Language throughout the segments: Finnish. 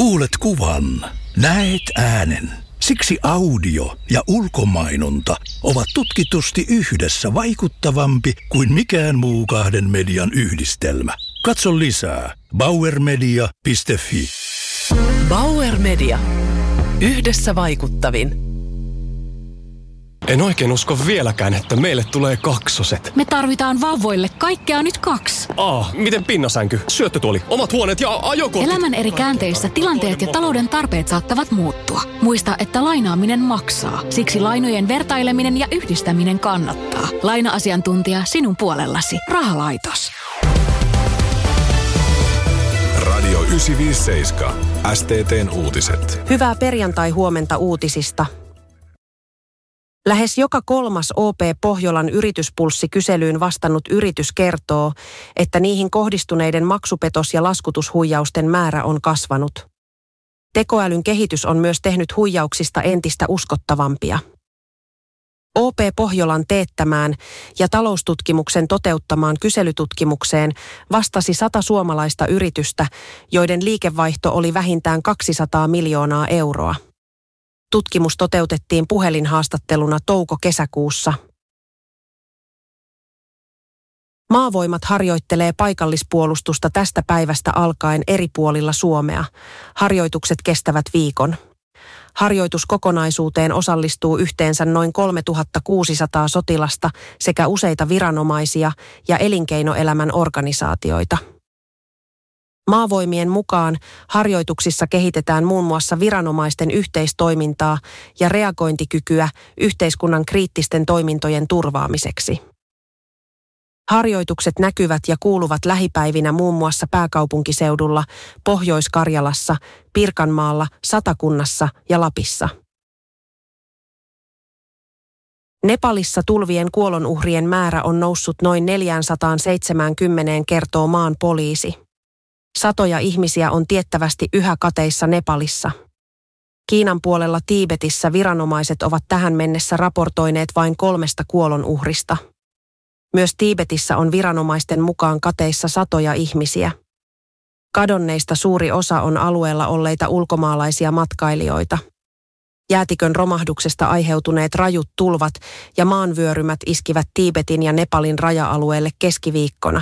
Kuulet kuvan, näet äänen. Siksi audio ja ulkomainonta ovat tutkitusti yhdessä vaikuttavampi kuin mikään muu kahden median yhdistelmä. Katso lisää bauermedia.fi. Bauer Media. Yhdessä vaikuttavin. En oikein usko vieläkään, että meille tulee kaksoset. Me tarvitaan vauvoille kaikkea nyt 2. Miten pinnasänky, syöttötuoli, omat huoneet ja ajokortit? Elämän eri käänteissä tilanteet ja talouden tarpeet saattavat muuttua. Muista, että lainaaminen maksaa. Siksi lainojen vertaileminen ja yhdistäminen kannattaa. Laina-asiantuntija sinun puolellasi. Rahalaitos. Radio 957. STT:n uutiset. Hyvää perjantai-huomenta uutisista. Lähes joka 3. OP Pohjolan yrityspulssi-kyselyyn vastannut yritys kertoo, että niihin kohdistuneiden maksupetos- ja laskutushuijausten määrä on kasvanut. Tekoälyn kehitys on myös tehnyt huijauksista entistä uskottavampia. OP Pohjolan teettämään ja taloustutkimuksen toteuttamaan kyselytutkimukseen vastasi 100 suomalaista yritystä, joiden liikevaihto oli vähintään 200 miljoonaa euroa. Tutkimus toteutettiin puhelinhaastatteluna touko-kesäkuussa. Maavoimat harjoittelee paikallispuolustusta tästä päivästä alkaen eri puolilla Suomea. Harjoitukset kestävät viikon. Harjoituskokonaisuuteen osallistuu yhteensä noin 3600 sotilasta sekä useita viranomaisia ja elinkeinoelämän organisaatioita. Maavoimien mukaan harjoituksissa kehitetään muun muassa viranomaisten yhteistoimintaa ja reagointikykyä yhteiskunnan kriittisten toimintojen turvaamiseksi. Harjoitukset näkyvät ja kuuluvat lähipäivinä muun muassa pääkaupunkiseudulla, Pohjois-Karjalassa, Pirkanmaalla, Satakunnassa ja Lapissa. Nepalissa tulvien kuolonuhrien määrä on noussut noin 470, kertoo maan poliisi. Satoja ihmisiä on tiettävästi yhä kateissa Nepalissa. Kiinan puolella Tiibetissä viranomaiset ovat tähän mennessä raportoineet vain 3 kuolonuhrista. Myös Tiibetissä on viranomaisten mukaan kateissa satoja ihmisiä. Kadonneista suuri osa on alueella olleita ulkomaalaisia matkailijoita. Jäätikön romahduksesta aiheutuneet rajut tulvat ja maanvyörymät iskivät Tiibetin ja Nepalin raja-alueelle keskiviikkona.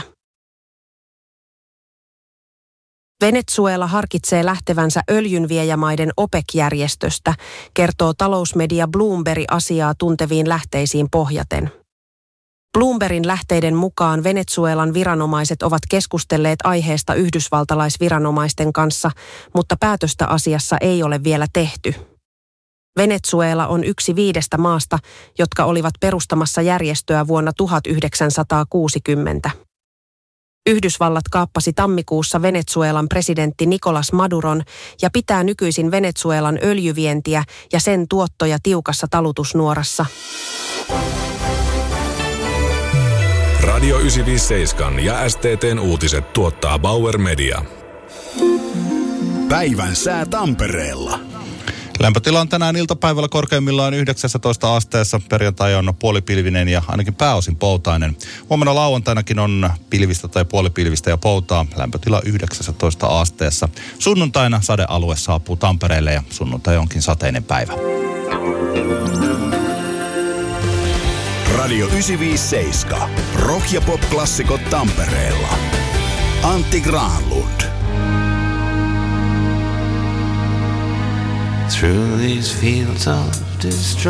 Venezuela harkitsee lähtevänsä öljynviejämaiden OPEC-järjestöstä, kertoo talousmedia Bloomberg asiaa tunteviin lähteisiin pohjaten. Bloombergin lähteiden mukaan Venezuelan viranomaiset ovat keskustelleet aiheesta yhdysvaltalaisviranomaisten kanssa, mutta päätöstä asiassa ei ole vielä tehty. Venezuela on yksi 5 maasta, jotka olivat perustamassa järjestöä vuonna 1960. Yhdysvallat kaappasi tammikuussa Venezuelan presidentti Nicolás Maduron ja pitää nykyisin Venezuelan öljyvientiä ja sen tuottoja tiukassa talutusnuorassa. Radio 957 ja STT:n uutiset tuottaa Bauer Media. Päivän sää Tampereella. Lämpötila on tänään iltapäivällä korkeimmillaan 19 asteessa. Perjantai on puolipilvinen ja ainakin pääosin poutainen. Huomenna lauantainakin on pilvistä tai puolipilvistä ja poutaa. Lämpötila 19 asteessa. Sunnuntaina sadealue saapuu Tampereelle ja sunnuntai onkin sateinen päivä. Radio 957. Rock- ja pop-klassikot Tampereella. Antti Granlund. Through these fields of destruction.